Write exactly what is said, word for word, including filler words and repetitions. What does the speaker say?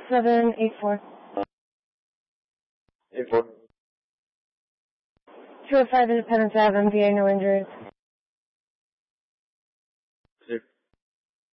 seven eight four. eight four. two oh five Independence Avenue, M V A, no injuries.